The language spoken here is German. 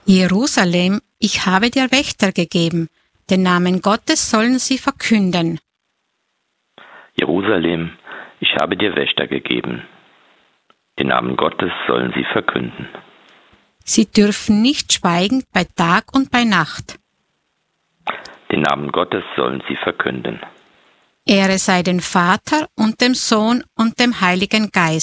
Jerusalem, ich habe dir Wächter gegeben, den Namen Gottes sollen sie verkünden. Jerusalem, ich habe dir Wächter gegeben. Den Namen Gottes sollen sie verkünden. Sie dürfen nicht schweigen bei Tag und bei Nacht. Den Namen Gottes sollen sie verkünden. Ehre sei dem Vater und dem Sohn und dem Heiligen Geist.